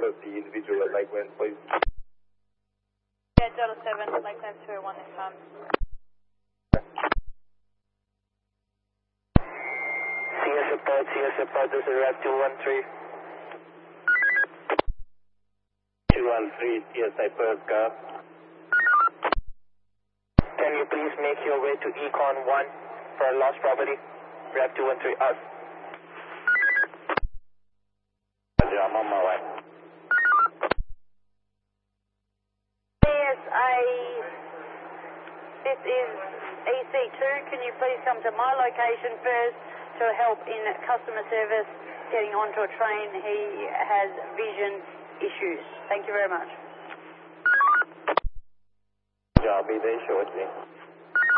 of the individual at Lakeland, please. Yeah, Delta 7, Lakeland 201 this time. CS support, this is RAP 213. 213, CSI Perth car. Can you please make your way to Econ 1 for lost property? RAP 213, us. I'm on my way. CSA, this is EC2. Can you please come to my location first to help in customer service getting onto a train? He has vision issues. Thank you very much. I'll be there shortly.